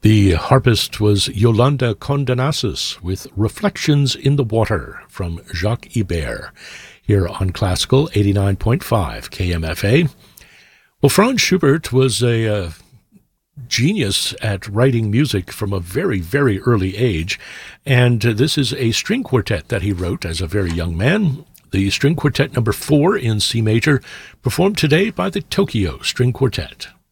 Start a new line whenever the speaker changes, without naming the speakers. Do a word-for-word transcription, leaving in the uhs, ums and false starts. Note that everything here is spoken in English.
The harpist was Yolanda Condenasis with Reflections in the Water from Jacques Ibert, here on Classical eighty-nine point five K M F A. Well, Franz Schubert was a uh, genius at writing music from a very, very early age, and uh, this is a string quartet that he wrote as a very young man. The string quartet number four in C major, performed today by the Tokyo String Quartet.